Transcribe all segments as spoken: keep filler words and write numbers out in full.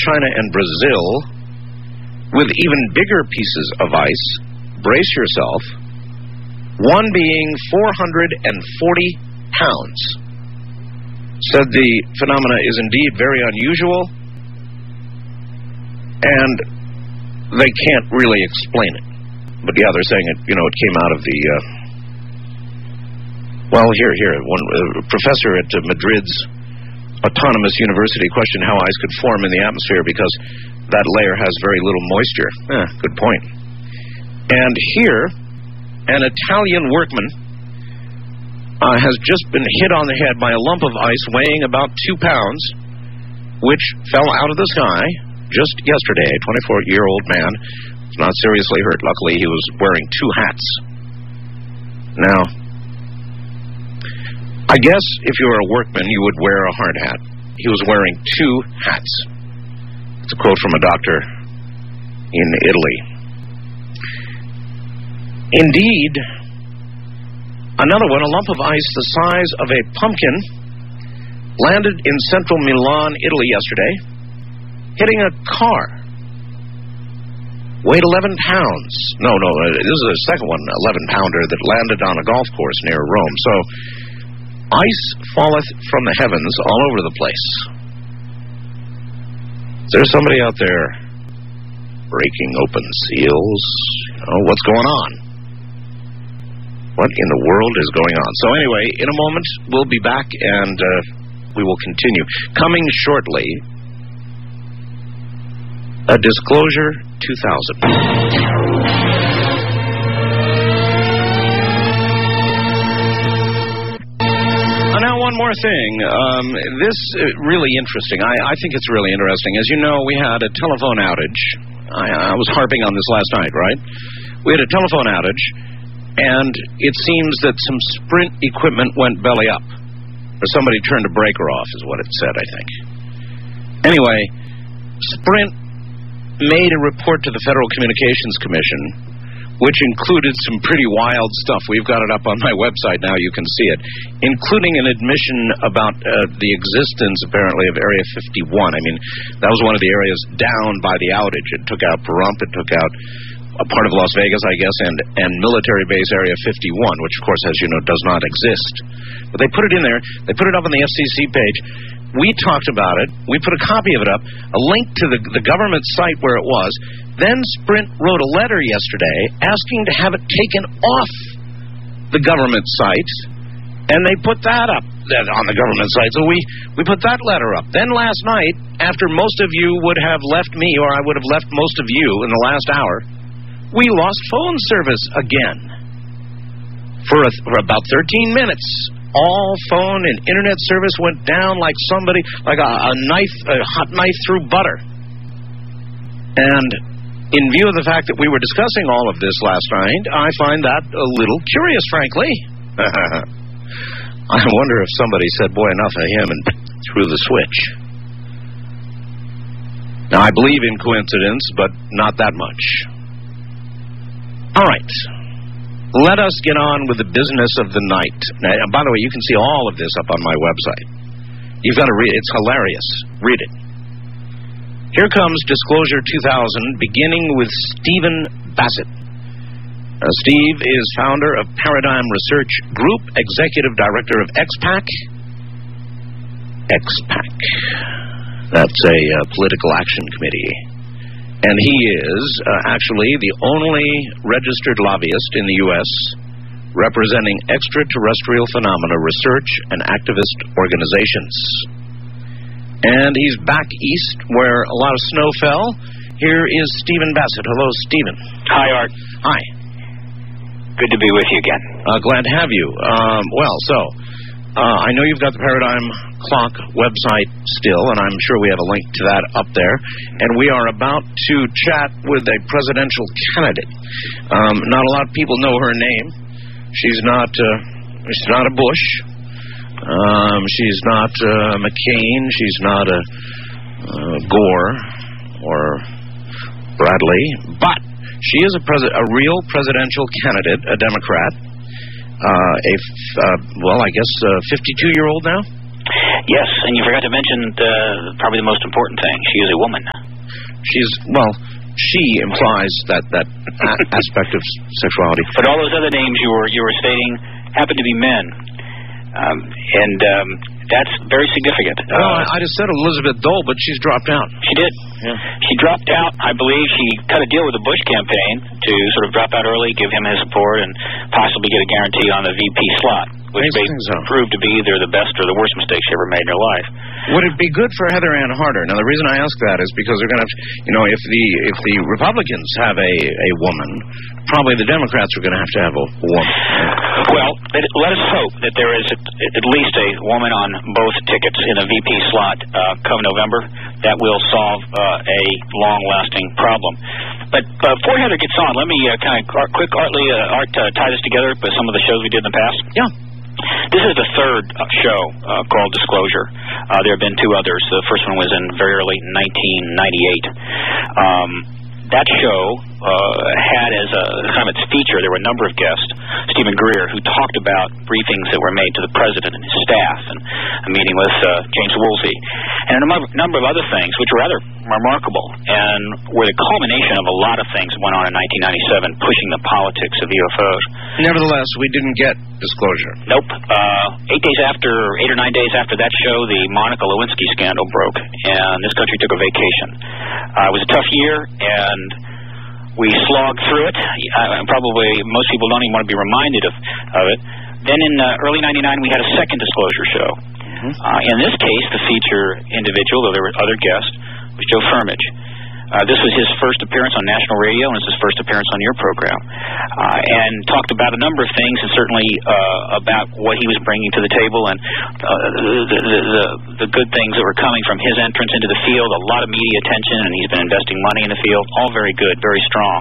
China, and Brazil with even bigger pieces of ice. Brace yourself. One being four hundred forty pounds. Said the phenomena is indeed very unusual, and they can't really explain it. But yeah, they're saying it, you know, it came out of the, uh, well, here, here, one uh, professor at uh, Madrid's Autonomous University questioned how ice could form in the atmosphere because that layer has very little moisture. Eh, good point. And here, an Italian workman uh, has just been hit on the head by a lump of ice weighing about two pounds, which fell out of the sky just yesterday. A twenty-four-year-old man was not seriously hurt. Luckily, he was wearing two hats. Now, I guess if you were a workman, you would wear a hard hat. He was wearing two hats. It's a quote from a doctor in Italy. Indeed, another one, a lump of ice the size of a pumpkin, landed in central Milan, Italy yesterday, hitting a car. Weighed eleven pounds. No, no, this is the second one, eleven pounder, that landed on a golf course near Rome. So, ice falleth from the heavens all over the place. Is there somebody out there breaking open seals? You know, what's going on? What in the world is going on? So anyway, in a moment, we'll be back and uh, we will continue. Coming shortly, a Disclosure two thousand. Uh, now, one more thing. Um, this is really interesting. I, I think it's really interesting. As you know, we had a telephone outage. I, I was harping on this last night, right? We had a telephone outage. And it seems that some Sprint equipment went belly up. Or somebody turned a breaker off, is what it said, I think. Anyway, Sprint made a report to the Federal Communications Commission, which included some pretty wild stuff. We've got it up on my website now, you can see it, including an admission about uh, the existence, apparently, of Area fifty-one. I mean, that was one of the areas down by the outage. It took out Pahrump, it took out a part of Las Vegas, I guess, and, and military base Area fifty-one, which, of course, as you know, does not exist. But they put it in there. They put it up on the F C C page. We talked about it. We put a copy of it up, a link to the, the government site where it was. Then Sprint wrote a letter yesterday asking to have it taken off the government site, and they put that up on the government site. So we, we put that letter up. Then last night, after most of you would have left me, or I would have left most of you in the last hour, we lost phone service again for, a, for about thirteen minutes. All phone and internet service went down like somebody, like a, a knife, a hot knife through butter. And in view of the fact that we were discussing all of this last night, I find that a little curious, frankly. I wonder if somebody said, boy, enough of him, and threw the switch. Now, I believe in coincidence, but not that much. All right. Let us get on with the business of the night. Now, by the way, you can see all of this up on my website. You've got to read it. It's hilarious. Read it. Here comes Disclosure two thousand, beginning with Stephen Bassett. Uh, Steve is founder of Paradigm Research Group, executive director of X PAC. X PAC. That's a uh, political action committee. And he is uh, actually the only registered lobbyist in the U S representing extraterrestrial phenomena research and activist organizations. And he's back east where a lot of snow fell. Here is Stephen Bassett. Hello, Stephen. Hi, Art. Hi. Good to be with you again. Uh, glad to have you. Um, well, so, uh, I know you've got the Paradigm Clock website still, and I'm sure we have a link to that up there. And we are about to chat with a presidential candidate. Um, not a lot of people know her name. She's not, uh, she's not a Bush. Um, she's not uh, McCain. She's not a uh, Gore or Bradley. But she is a, pres- a real presidential candidate, a Democrat. Uh, a, f- uh, well, I guess a fifty-two-year-old now. Yes, and you forgot to mention the, probably the most important thing. She is a woman. She's, well, she implies that, that a- aspect of sexuality. But all those other names you were you were stating happen to be men. Um, and um, that's very significant. Well, uh, I just said Elizabeth Dole, but she's dropped out. She did. Yeah. She dropped out. I believe she cut a deal with the Bush campaign to sort of drop out early, give him his support, and possibly get a guarantee on the V P slot, which may so. prove to be either the best or the worst mistake she ever made in her life. Would it be good for Heather Ann Harder? Now, the reason I ask that is because they're going to have, to, you know, if the if the Republicans have a, a woman, probably the Democrats are going to have to have a woman. Well, let, let us hope that there is at, at least a woman on both tickets in the V P slot uh, come November. That will solve uh, a long-lasting problem. But uh, before Heather gets on, let me uh, kind of quick, Artly, uh, Art, uh, tie this together with some of the shows we did in the past. Yeah. This is the third uh, show uh, called Disclosure. Uh, there have been two others. The first one was in very early nineteen ninety-eight. Um, that show uh, had as a kind of its feature, there were a number of guests, Stephen Greer, who talked about briefings that were made to the president and his staff, and a meeting with uh, James Woolsey, and a number, number of other things, which were rather remarkable, and were the culmination of a lot of things that went on in nineteen ninety-seven, pushing the politics of U F Os. Nevertheless, we didn't get Disclosure. Nope. Uh, eight days after, eight or nine days after that show, the Monica Lewinsky scandal broke, and this country took a vacation. Uh, it was a tough year, and we slogged through it. Uh, probably most people don't even want to be reminded of, of it. Then in uh, early ninety-nine, we had a second Disclosure show. Mm-hmm. Uh, in this case, the feature individual, though there were other guests, was Joe Firmage. Uh, this was his first appearance on national radio, and it's his first appearance on your program, uh, and talked about a number of things, and certainly uh, about what he was bringing to the table, and uh, the, the, the, the good things that were coming from his entrance into the field, a lot of media attention, and he's been investing money in the field, all very good, very strong.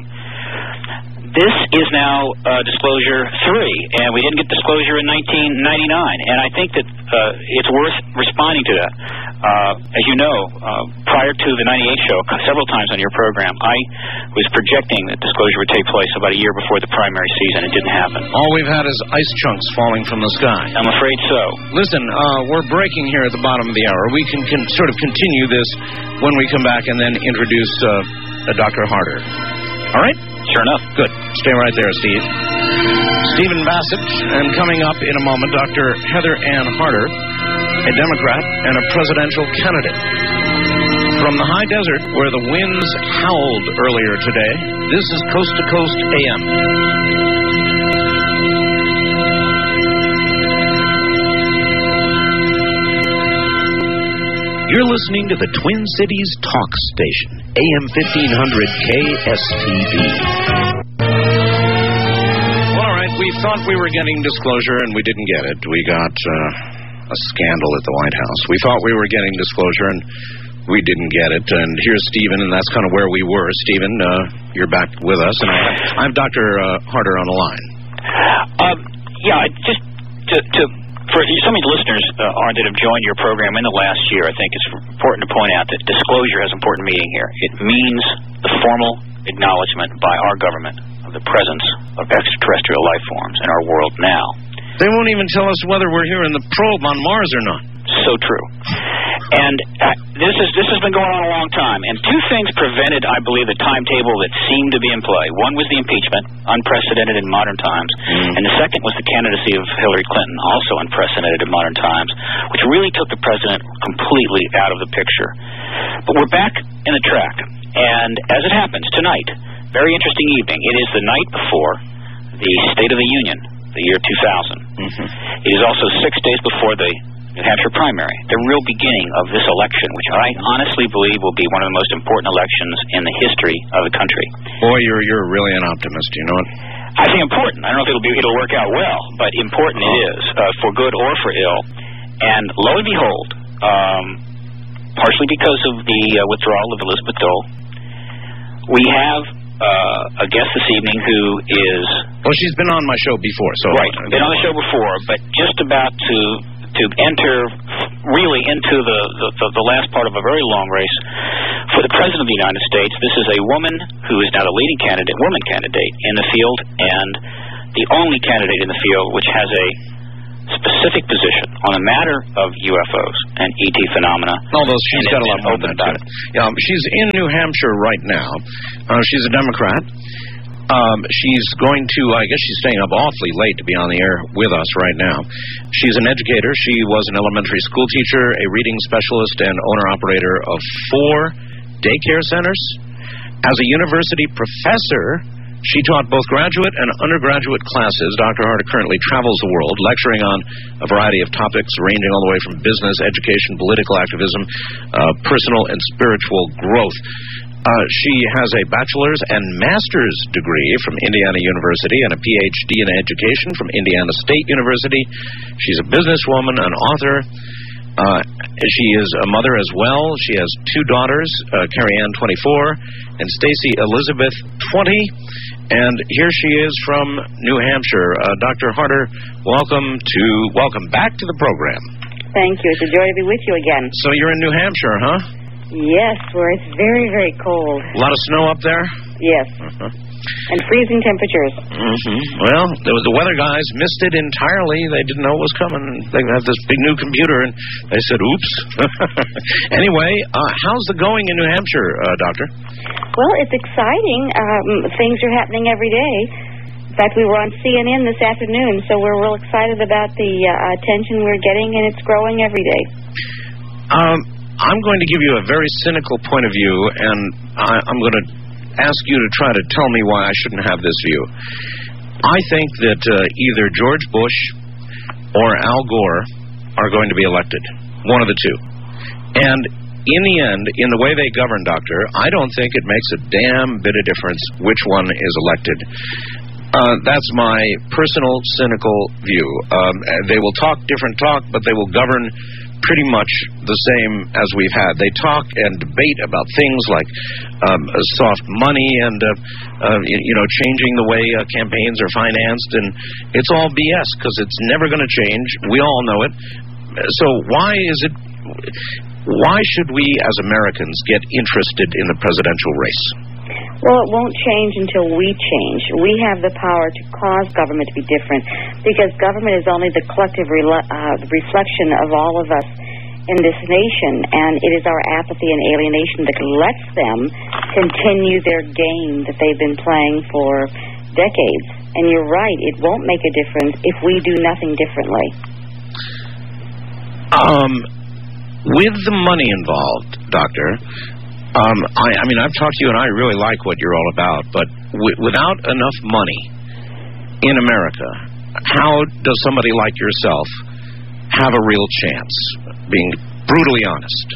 This is now uh, Disclosure three, and we didn't get Disclosure in nineteen ninety-nine, and I think that uh, it's worth responding to that. Uh, as you know, uh, prior to the ninety-eight show, several times on your program, I was projecting that Disclosure would take place about a year before the primary season. It didn't happen. All we've had is ice chunks falling from the sky. I'm afraid so. Listen, uh, we're breaking here at the bottom of the hour. We can, can sort of continue this when we come back and then introduce uh, Doctor Harder. All right? Sure enough. Good. Stay right there, Steve. Stephen Bassett, and coming up in a moment, Doctor Heather Ann Harder, a Democrat and a presidential candidate. From the high desert where the winds howled earlier today, this is Coast to Coast A M. You're listening to the Twin Cities Talk Station, A M fifteen hundred K S T V. All right, we thought we were getting Disclosure, and we didn't get it. We got uh, a scandal at the White House. We thought we were getting Disclosure, and we didn't get it. And here's Stephen, and that's kind of where we were. Stephen, uh, you're back with us, and I have, I have Doctor Uh, Harder on the line. Um, yeah, just to... to For some of the listeners uh, are, that have joined your program in the last year, I think it's important to point out that Disclosure has important meaning here. It means the formal acknowledgement by our government of the presence of extraterrestrial life forms in our world now. They won't even tell us whether we're here in the probe on Mars or not. So true. And uh, this is this has been going on a long time. And two things prevented, I believe, the timetable that seemed to be in play. One was the impeachment, unprecedented in modern times. Mm. And the second was the candidacy of Hillary Clinton, also unprecedented in modern times, which really took the president completely out of the picture. But we're back in the track. And as it happens, tonight, very interesting evening. It is the night before the State of the Union, the year two thousand. Mm-hmm. It is also six days before the New Hampshire primary, the real beginning of this election, which I honestly believe will be one of the most important elections in the history of the country. Boy, you're you're really an optimist, you know it? I think important. I don't know if it'll be it'll work out well, but important oh. it is, uh, for good or for ill. And lo and behold, um, partially because of the uh, withdrawal of Elizabeth Dole, we have uh, a guest this evening who is... Well, she's been on my show before, so... Right, been on the show before, but just about to... to enter really into the, the, the last part of a very long race for the President of the United States. This is a woman who is now the leading candidate, woman candidate in the field, and the only candidate in the field which has a specific position on the matter of U F Os and E T phenomena. Although she's got a lot more open than about that. it. Yeah, she's in New Hampshire right now. Uh, she's a Democrat. Um, she's going to, I guess she's staying up awfully late to be on the air with us right now. She's an educator. She was an elementary school teacher, a reading specialist, and owner-operator of four daycare centers. As a university professor, she taught both graduate and undergraduate classes. Doctor Harder currently travels the world, lecturing on a variety of topics ranging all the way from business, education, political activism, uh, personal and spiritual growth. Uh, she has a bachelor's and master's degree from Indiana University and a P H D in education from Indiana State University. She's a businesswoman, an author. Uh, she is a mother as well. She has two daughters, uh, Carrie Ann, twenty-four, and Stacy Elizabeth, twenty. And here she is from New Hampshire. Uh, Doctor Harder, welcome to welcome back to the program. Thank you. It's a joy to be with you again. So you're in New Hampshire, huh? Yes, where it's very, very cold. A lot of snow up there? Yes. Uh-huh. And freezing temperatures. Mm-hmm. Well, there was the weather guys missed it entirely. They didn't know it was coming. They have this big new computer, and they said, oops. Anyway, uh, how's the going in New Hampshire, uh, Doctor? Well, it's exciting. Um, things are happening every day. In fact, we were on C N N this afternoon, so we're real excited about the uh, attention we're getting, and it's growing every day. Um, I'm going to give you a very cynical point of view, and I, I'm going to ask you to try to tell me why I shouldn't have this view. I think that uh, either George Bush or Al Gore are going to be elected, one of the two. And in the end, in the way they govern, Doctor, I don't think it makes a damn bit of difference which one is elected. Uh, that's my personal, cynical view. Um, they will talk different talk, but they will govern pretty much the same as we've had. They talk and debate about things like um, soft money and, uh, uh, you know, changing the way uh, campaigns are financed, and it's all B S because it's never going to change. We all know it. So why is it, why should we as Americans get interested in the presidential race? Well, it won't change until we change. We have the power to cause government to be different because government is only the collective re- uh, reflection of all of us in this nation, and it is our apathy and alienation that lets them continue their game that they've been playing for decades. And you're right, it won't make a difference if we do nothing differently. Um, with the money involved, Doctor, Um, I, I mean, I've talked to you, and I really like what you're all about, but w- without enough money in America, how does somebody like yourself have a real chance, being brutally honest?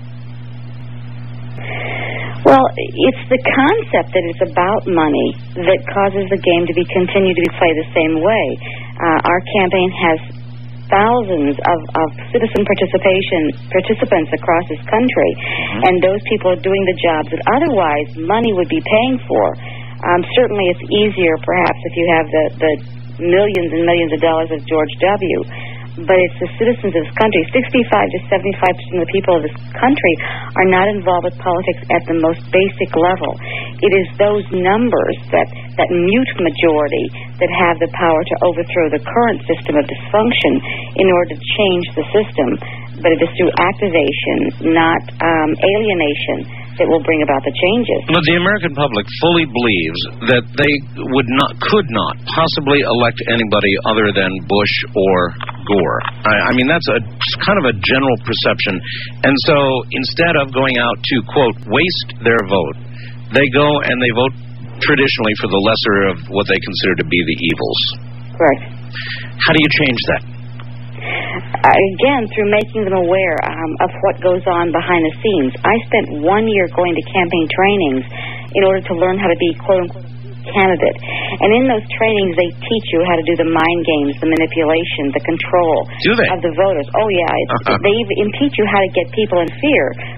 Well, it's the concept that it's about money that causes the game to be continue to be played the same way. Uh, our campaign has thousands of, of citizen participation participants across this country, mm-hmm. and those people are doing the jobs that otherwise money would be paying for. Um, certainly it's easier, perhaps, if you have the, the millions and millions of dollars of George W., but it's the citizens of this country. sixty-five to seventy-five percent of the people of this country are not involved with politics at the most basic level. It is those numbers, that, that mute majority, that have the power to overthrow the current system of dysfunction in order to change the system. But it is through activation, not um, alienation, that will bring about the changes. But the American public fully believes that they would not, could not possibly elect anybody other than Bush or Gore. I, I mean, that's a kind of a general perception. And so instead of going out to, quote, waste their vote, they go and they vote traditionally for the lesser of what they consider to be the evils. Correct. How do you change that? Again, through making them aware um, of what goes on behind the scenes. I spent one year going to campaign trainings in order to learn how to be, quote-unquote, candidate. And in those trainings, they teach you how to do the mind games, the manipulation, the control do they? of the voters. Oh, yeah. It's, uh-huh. They even teach you how to get people in fear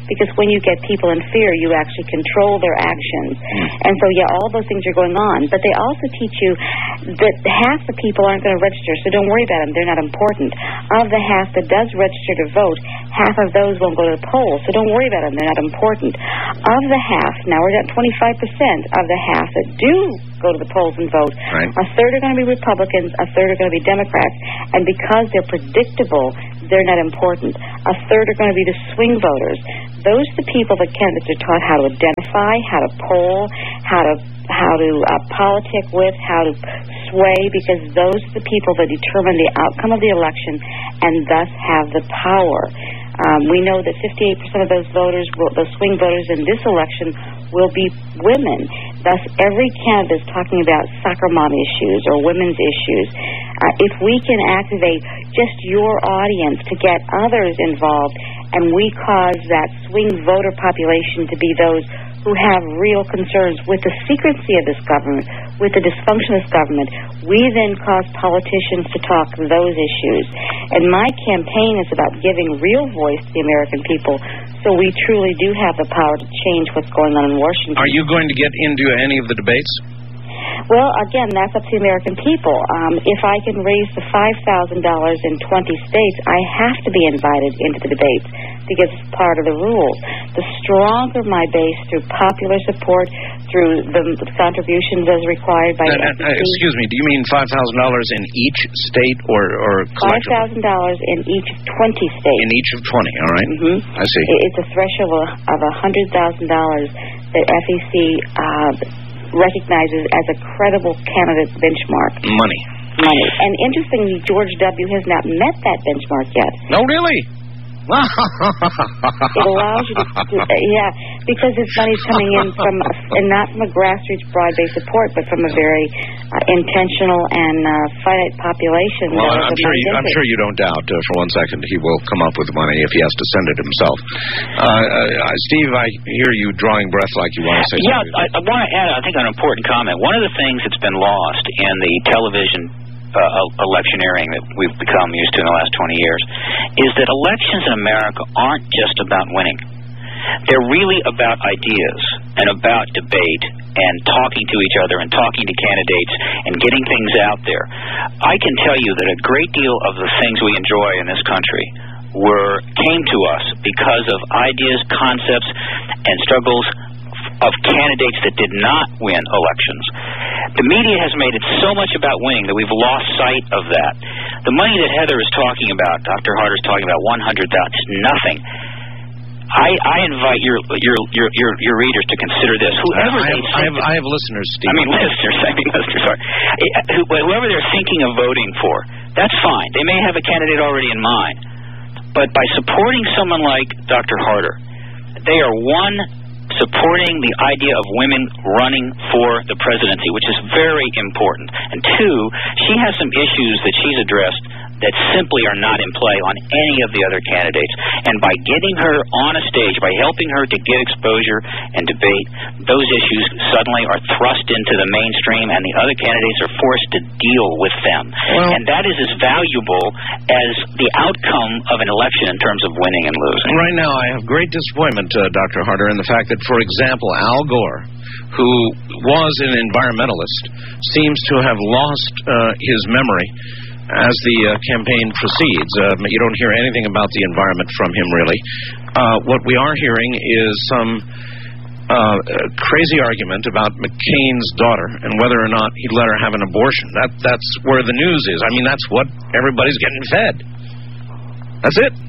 because when you get people in fear, you actually control their actions. And so, yeah, all those things are going on. But they also teach you that half the people aren't going to register, so don't worry about them. They're not important. Of the half that does register to vote, half of those won't go to the polls, so don't worry about them. They're not important. Of the half, now we're at twenty-five percent of the half that do go to the polls and vote, right. A third are going to be Republicans, a third are going to be Democrats, and because they're predictable, they're not important. A third are going to be the swing voters. Those are the people that candidates are taught how to identify, how to poll, how to how to uh, politic with, how to sway, because those are the people that determine the outcome of the election and thus have the power. Um, we know that fifty-eight percent of those voters, will, those swing voters in this election, will be women. Thus, every candidate is talking about soccer mom issues or women's issues. Uh, if we can activate just your audience to get others involved, and we cause that swing voter population to be those who have real concerns with the secrecy of this government, with the dysfunction of this government, we then cause politicians to talk those issues. And my campaign is about giving real voice to the American people, so we truly do have the power to change what's going on in Washington. Are you going to get into any of the debates? Well, again, that's up to the American people. Um, if I can raise the five thousand dollars in twenty states, I have to be invited into the debates because it's part of the rules. The stronger my base through popular support, through the, the contributions as required by Uh, the uh, excuse me, do you mean five thousand dollars in each state or, or five thousand dollars in each of twenty states. In each of twenty, all right. Mm-hmm. I see. It's a threshold of one hundred thousand dollars that F E C uh, recognizes as a credible candidate benchmark. Money. Money. And interestingly, George W. has not met that benchmark yet. No, really? It allows you to, to uh, yeah, because this money's coming in from, a, and not from a grassroots broad-based support, but from a very uh, intentional and uh, finite population. Well, that I'm sure, you, I'm sure you don't doubt uh, for one second he will come up with the money if he has to send it himself. Uh, uh, Steve, I hear you drawing breath like you want to say yeah, something. Yeah, I, I want to add, I think, an important comment. One of the things that's been lost in the television Uh, electioneering that we've become used to in the last twenty years is that elections in America aren't just about winning. They're really about ideas and about debate and talking to each other and talking to candidates and getting things out there. I can tell you that a great deal of the things we enjoy in this country were came to us because of ideas, concepts, and struggles of candidates that did not win elections. The media has made it so much about winning that we've lost sight of that. The money that Heather is talking about, Doctor Harder's talking about, one hundred thousand dollars, is nothing. I, I invite your, your your your your readers to consider this. Whoever I, they have, I, have, I have listeners, Steve. I mean listeners. I mean listeners. Sorry. Whoever they're thinking of voting for, that's fine. They may have a candidate already in mind, but by supporting someone like Doctor Harder, they are one, supporting the idea of women running for the presidency, which is very important. And two, she has some issues that she's addressed that simply are not in play on any of the other candidates. And by getting her on a stage, by helping her to get exposure and debate, those issues suddenly are thrust into the mainstream, and the other candidates are forced to deal with them. Well, and that is as valuable as the outcome of an election in terms of winning and losing. Right now, I have great disappointment, uh, Doctor Harder, in the fact that, for example, Al Gore, who was an environmentalist, seems to have lost uh, his memory as the uh, campaign proceeds. Uh, you don't hear anything about the environment from him, really. Uh, what we are hearing is some uh, crazy argument about McCain's daughter and whether or not he'd let her have an abortion. That That's where the news is. I mean, that's what everybody's getting fed. That's it.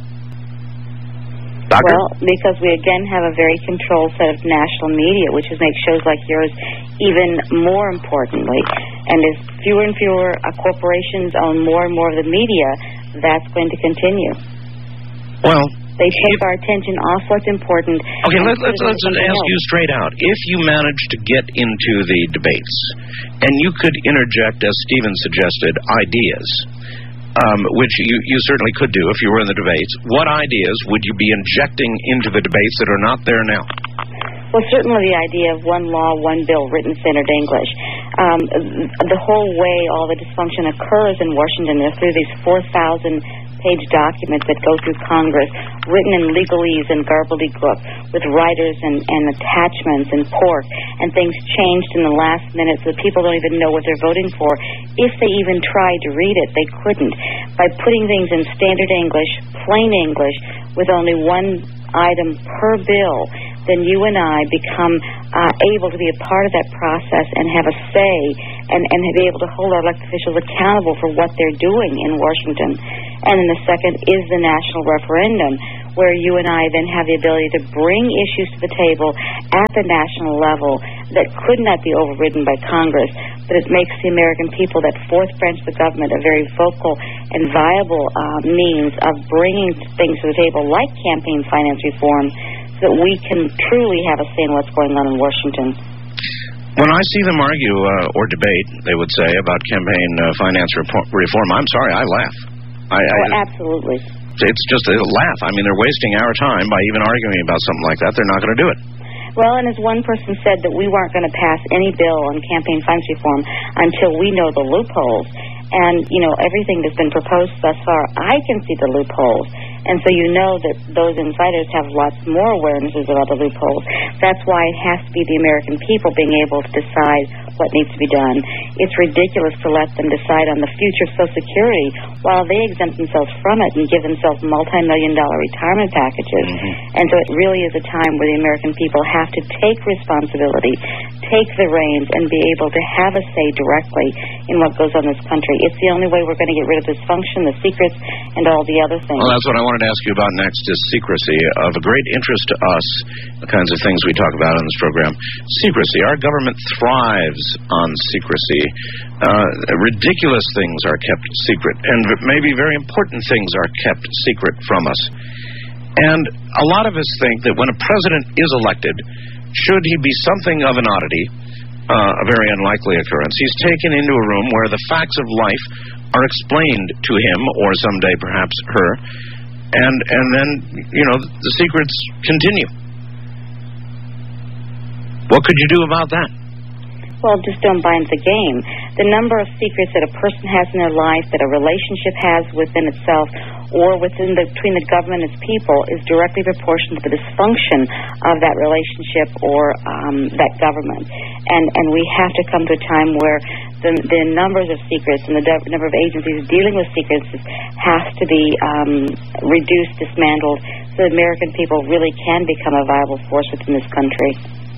Doctor? Well, because we again have a very controlled set of national media, which is make shows like yours even more importantly. And as fewer and fewer uh, corporations own more and more of the media, that's going to continue. Well, they take our attention off what's important. Okay, let's let's, let's ask you straight out. If you manage to get into the debates and you could interject, as Stephen suggested, ideas, Um, which you, you certainly could do if you were in the debates, what ideas would you be injecting into the debates that are not there now? Well, certainly the idea of one law, one bill, written, centered English. Um, the whole way all the dysfunction occurs in Washington is through these four thousand page documents that go through Congress, written in legalese and gobbledygook, with writers and, and attachments and pork, and things changed in the last minute so that people don't even know what they're voting for. If they even tried to read it, they couldn't. By putting things in standard English, plain English, with only one item per bill, then you and I become uh, able to be a part of that process and have a say and, and be able to hold our elected officials accountable for what they're doing in Washington. And then the second is the national referendum, where you and I then have the ability to bring issues to the table at the national level that could not be overridden by Congress, but it makes the American people, that fourth branch of the government, a very vocal and viable uh, means of bringing things to the table like campaign finance reform so that we can truly have a say in what's going on in Washington. When I see them argue uh, or debate, they would say, about campaign uh, finance report, reform, I'm sorry, I laugh. I, oh, I, absolutely. It's just a laugh. I mean, they're wasting our time by even arguing about something like that. They're not going to do it. Well, and as one person said, that we weren't going to pass any bill on campaign finance reform until we know the loopholes. And, you know, everything that's been proposed thus far, I can see the loopholes. And so you know that those insiders have lots more awarenesses about the loopholes. That's why it has to be the American people being able to decide what needs to be done. It's ridiculous to let them decide on the future of Social Security while they exempt themselves from it and give themselves multi-million dollar retirement packages. Mm-hmm. And so it really is a time where the American people have to take responsibility, take the reins, and be able to have a say directly in what goes on in this country. It's the only way we're going to get rid of dysfunction, the secrets, and all the other things. Well, that's what I wanted to ask you about next, is secrecy. Of a great interest to us, the kinds of things we talk about on this program. Secrecy. Our government thrives on secrecy. Uh, ridiculous things are kept secret, and maybe very important things are kept secret from us. And a lot of us think that when a president is elected, should he be something of an oddity, uh, a very unlikely occurrence, he's taken into a room where the facts of life are explained to him, or someday perhaps her, and and then, you know, the secrets continue. What could you do about that? Well, just don't buy into the game. The number of secrets that a person has in their life, that a relationship has within itself, or within the, between the government and its people, is directly proportional to the dysfunction of that relationship or um, that government. And and we have to come to a time where the, the numbers of secrets and the de- number of agencies dealing with secrets has to be um, reduced, dismantled, so that American people really can become a viable force within this country.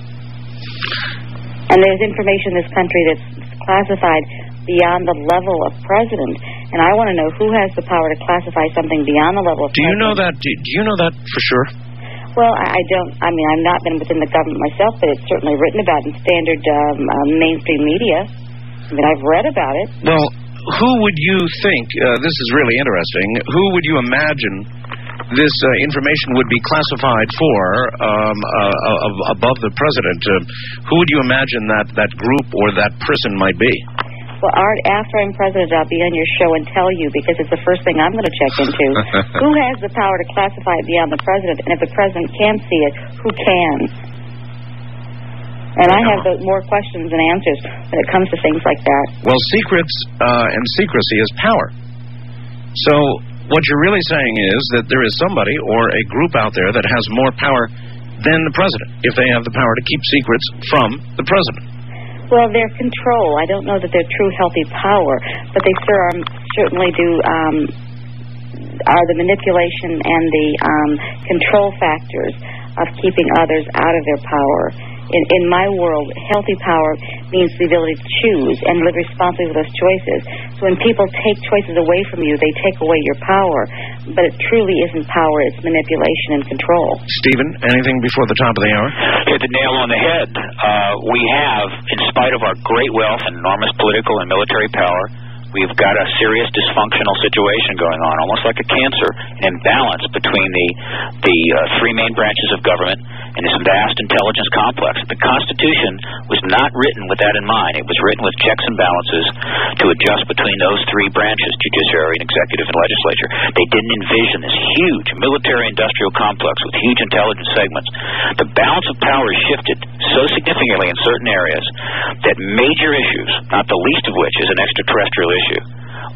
And there's information in this country that's classified beyond the level of president. And I want to know who has the power to classify something beyond the level of do president. You know that? Do, do you know that for sure? Well, I, I don't. I mean, I've not been within the government myself, but it's certainly written about in standard um, uh, mainstream media. I mean, I've read about it. Well, who would you think, uh, this is really interesting, who would you imagine this uh, information would be classified for um, uh, uh, above the president? Uh, who would you imagine that, that group or that person might be? Well, Art, after I'm president, I'll be on your show and tell you, because it's the first thing I'm going to check into. Who has the power to classify it beyond the president? And if the president can see it, who can? And I have the, more questions than answers when it comes to things like that. Well, secrets uh, and secrecy is power. So what you're really saying is that there is somebody or a group out there that has more power than the president, if they have the power to keep secrets from the president. Well, their control. I don't know that they're true healthy power, but they sure are, certainly do um, are the manipulation and the um, control factors of keeping others out of their power. In, in my world, healthy power means the ability to choose and live responsibly with those choices. So when people take choices away from you, they take away your power. But it truly isn't power, it's manipulation and control. Stephen, anything before the top of the hour? Hit the nail on the head. Uh, we have, in spite of our great wealth and enormous political and military power, we've got a serious dysfunctional situation going on, almost like a cancer, an imbalance between the the uh, three main branches of government and this vast intelligence complex. The Constitution was not written with that in mind. It was written with checks and balances to adjust between those three branches, judiciary and executive and legislature. They didn't envision this huge military-industrial complex with huge intelligence segments. The balance of power shifted so significantly in certain areas that major issues, not the least of which is an extraterrestrial issue,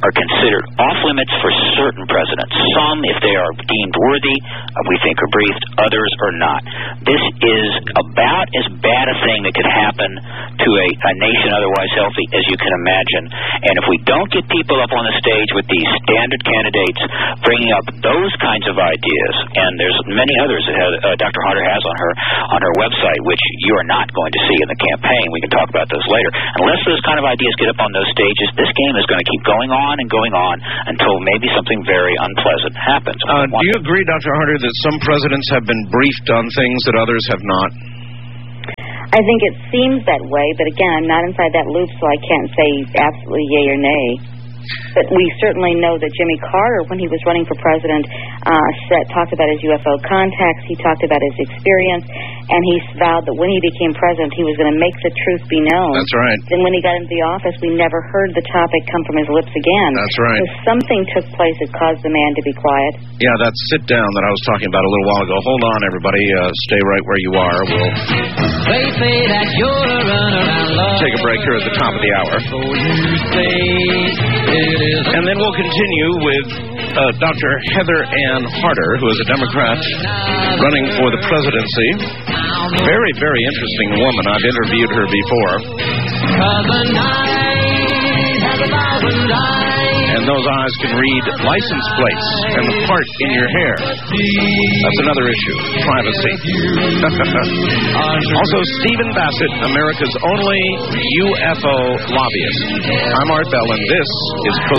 are considered off-limits for certain presidents. Some, if they are deemed worthy, uh, we think are briefed. Others are not. This is about as bad a thing that could happen to a, a nation otherwise healthy as you can imagine. And if we don't get people up on the stage with these standard candidates bringing up those kinds of ideas, and there's many others that have, uh, Doctor Harder has on her on her website, which you are not going to see in the campaign. We can talk about those later. Unless those kind of ideas get up on those stages, this game is going to keep going on and going on until maybe something very unpleasant happens. Uh, do you agree, Doctor Harder, that some presidents have been briefed on things that others have not? I think it seems that way, but again, I'm not inside that loop, so I can't say absolutely yay or nay. But we certainly know that Jimmy Carter, when he was running for president, uh, said, talked about his U F O contacts, he talked about his experience, and he vowed that when he became president, he was going to make the truth be known. That's right. Then when he got into the office, we never heard the topic come from his lips again. That's right. So something took place that caused the man to be quiet. Yeah, that sit down that I was talking about a little while ago. Hold on, everybody. Uh, stay right where you are. We'll They say that you're a runner around love. take a break here at the top of the hour. So you say it is. And then we'll continue with uh, Doctor Heather Ann Harder, who is a Democrat running for the presidency. Very, very interesting woman. I've interviewed her before. And those eyes can read license plates and the part in your hair. That's another issue. Privacy. Also, Stephen Bassett, America's only U F O lobbyist. I'm Art Bell, and this is